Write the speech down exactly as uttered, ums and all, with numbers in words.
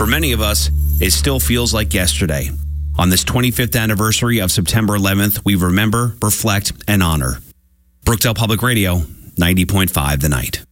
for many of us, it still feels like yesterday. On this twenty-fifth anniversary of September eleventh, we remember, reflect, and honor. Brookdale Public Radio, ninety point five The Night.